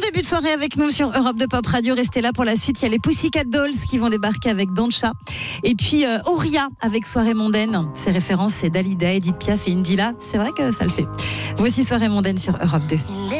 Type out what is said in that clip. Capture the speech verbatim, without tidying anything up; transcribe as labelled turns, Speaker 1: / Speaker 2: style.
Speaker 1: début de soirée avec nous sur Europe deux Pop Radio. Restez là pour la suite. Il y a les Pussycat Dolls qui vont débarquer avec Dancha. Et puis euh, Auria avec Soirée mondaine. Ses références, c'est Dalida, Edith Piaf et Indila. C'est vrai que ça le fait. Voici Soirée mondaine sur Europe deux.